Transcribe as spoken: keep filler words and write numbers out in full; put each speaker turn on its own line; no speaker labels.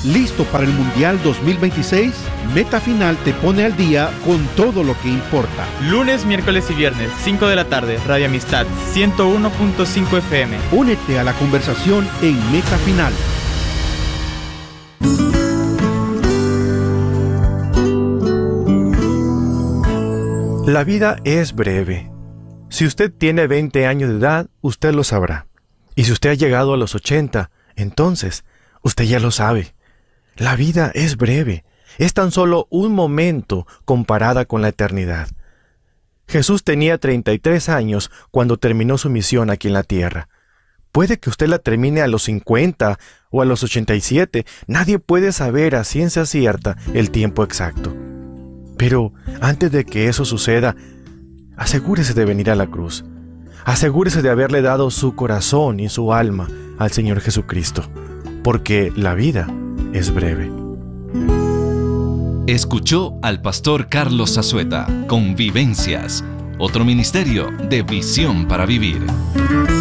¿Listo para el Mundial dos mil veintiséis? Meta Final te pone al día con todo lo que importa.
Lunes, miércoles y viernes, cinco de la tarde, Radio Amistad, ciento uno punto cinco F M.
Únete a la conversación en Meta Final.
La vida es breve. Si usted tiene veinte años de edad, usted lo sabrá. Y si usted ha llegado a los ochenta, entonces, usted ya lo sabe. La vida es breve. Es tan solo un momento comparada con la eternidad. Jesús tenía treinta y tres años cuando terminó su misión aquí en la tierra. Puede que usted la termine a los cincuenta o a los ochenta y siete. Nadie puede saber a ciencia cierta el tiempo exacto. Pero antes de que eso suceda, asegúrese de venir a la cruz. Asegúrese de haberle dado su corazón y su alma al Señor Jesucristo, porque la vida es breve.
Escuchó al pastor Carlos Zazueta con Vivencias, otro ministerio de Visión para Vivir.